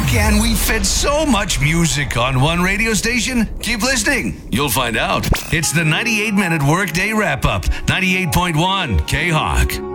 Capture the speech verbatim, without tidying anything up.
Can we fit so much music on one radio station? Keep listening. You'll find out. It's the ninety-eight minute Workday Wrap-Up. ninety-eight point one K-Hawk.